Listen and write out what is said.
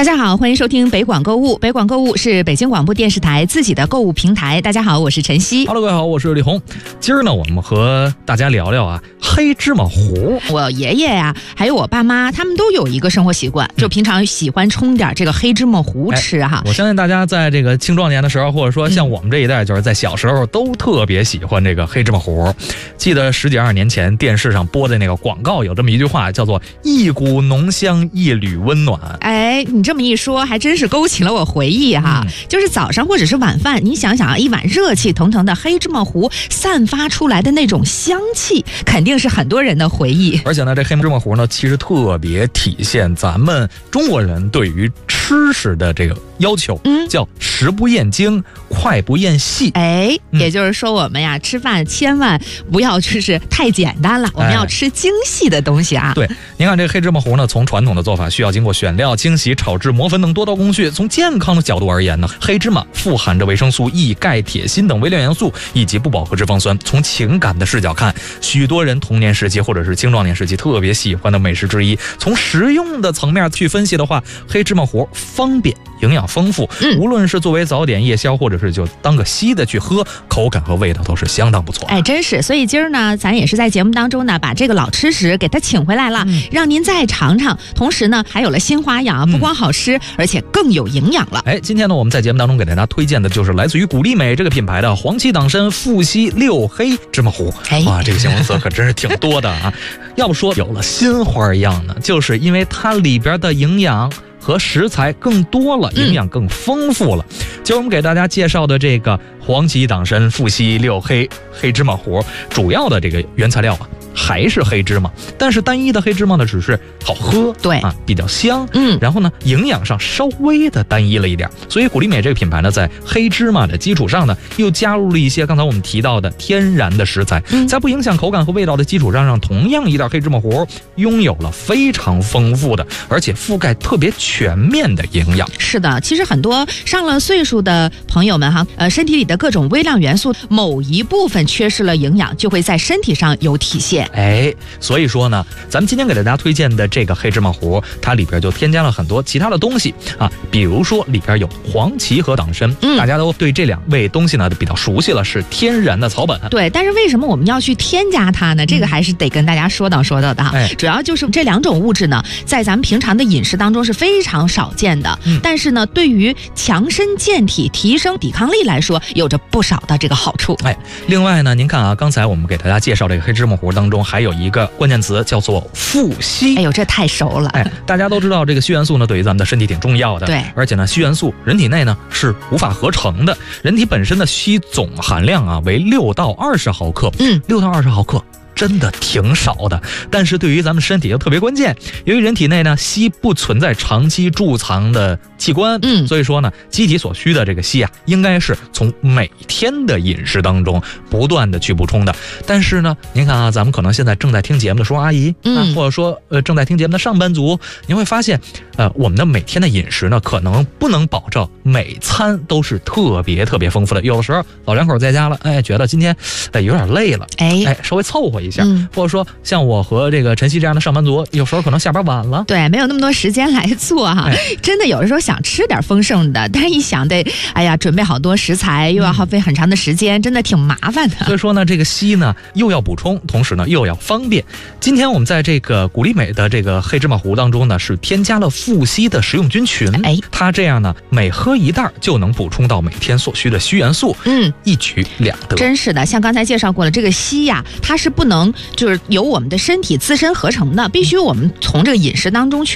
大家好，欢迎收听北广购物。北广购物是北京广播电视台自己的购物平台。大家好，我是晨曦。 Hello， 各位好，我是李红。今儿呢，我们和大家聊聊黑芝麻糊。 我爷爷呀，还有我爸妈，他们都有一个生活习惯，就平常喜欢冲点这个黑芝麻糊吃哈。 我相信大家在这个青壮年的时候，或者说像我们这一代，就是在小时候都特别喜欢这个黑芝麻糊。记得10几20年前电视上播的那个广告有这么一句话，叫做“一股浓香，一缕温暖”。 哎，你这么一说，还真是勾起了我回忆哈。就是早上或者是晚饭，你想想一碗热气腾腾的黑芝麻糊散发出来的那种香气，肯定是很多人的回忆。 而且呢，这黑芝麻糊呢，其实特别体现咱们中国人对于吃食的这个要求，叫食不厌精，快不厌细。 哎，也就是说我们呀，吃饭千万不要就是太简单了，我们要吃精细的东西啊。 对，您看这黑芝麻糊呢，从传统的做法需要经过选料、清洗、炒制、磨粉等多道工序。从健康的角度而言呢，黑芝麻富含着维生素 E、钙、铁、锌等微量元素以及不饱和脂肪酸。从情感的视角看，许多人童年时期或者是青壮年时期特别喜欢的美食之一。从食用的层面去分析的话，黑芝麻糊方便、营养丰富，无论是作为早点、夜宵，或者是就当个稀的去喝，口感和味道都是相当不错。 哎，真是。所以今儿呢，咱也是在节目当中呢，把这个老吃食给它请回来了，让您再尝尝。同时呢，还有了新花样，不光好吃，而且更有营养了。 哎，今天呢，我们在节目当中给大家推荐的就是来自于古力美这个品牌的黄芪党参富硒6黑芝麻糊。哇，这个形容词可真是挺多的啊！要不说有了新花样呢，就是因为它里边的营养和食材更多了，营养更丰富了。今儿我们给大家介绍的这个黄芪党参富硒6黑黑芝麻糊，主要的这个原材料还是黑芝麻，但是单一的黑芝麻呢，只是好喝， 对比较香，然后呢，营养上稍微的单一了一点。所以古力美这个品牌呢，在黑芝麻的基础上呢，又加入了一些刚才我们提到的天然的食材，在不影响口感和味道的基础上，让同样一袋黑芝麻糊拥有了非常丰富的，而且覆盖特别全面的营养。 是的，其实很多上了岁数的朋友们身体里的各种微量元素某一部分缺失了营养，就会在身体上有体现。 哎，所以说呢，咱们今天给大家推荐的这个黑芝麻糊，它里边就添加了很多其他的东西比如说里边有黄芪和党参，大家都对这两味东西呢比较熟悉了，是天然的草本。 对，但是为什么我们要去添加它呢？这个还是得跟大家说道的主要就是这两种物质呢，在咱们平常的饮食当中是非常少见的，但是呢，对于强身健体、提升抵抗力来说，有着不少的这个好处。 另外呢，您看刚才我们给大家介绍这个黑芝麻糊当中还有一个关键词叫做富硒。 哎呦，这太熟了。 大家都知道这个硒元素呢，对于咱们的身体挺重要的。 对， 而且呢，硒元素人体内呢是无法合成的，人体本身的硒总含量为6到20毫克。6到20毫克。真的挺少的，但是对于咱们身体又特别关键。由于人体内呢，硒不存在长期贮藏的器官，所以说呢，机体所需的这个硒应该是从每天的饮食当中不断的去补充的。但是呢，您看咱们可能现在正在听节目的叔叔阿姨，或者说正在听节目的上班族，您会发现，我们的每天的饮食呢，可能不能保证每餐都是特别特别丰富的。有的时候老两口在家了，觉得今天有点累了，稍微凑合一下，或者说像我和这个晨曦这样的上班族，有时候可能下班晚了， 对，没有那么多时间来做真的有的时候想吃点丰盛的，但是一想得准备好多食材，又要耗费很长的时间，真的挺麻烦的。 所以说呢，这个硒呢又要补充，同时呢又要方便。今天我们在这个古力美的这个黑芝麻糊当中呢，是添加了富硒的食用菌群，它这样呢每喝一袋就能补充到每天所需的硒元素，一举两得。 真是的，像刚才介绍过了，这个硒它是不能就是由我们的身体自身合成的，必须我们从这个饮食当中去